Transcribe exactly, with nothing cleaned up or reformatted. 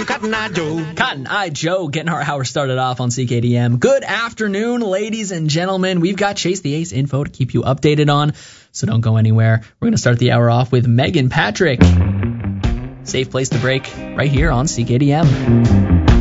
Cotton Eye Joe. Cotton Eye Joe getting our hour started off on C K D M. Good afternoon, ladies and gentlemen. We've got Chase the Ace info to keep you updated on, so don't go anywhere. We're going to start the hour off with Megan Patrick. Safe place to break right here on C K D M.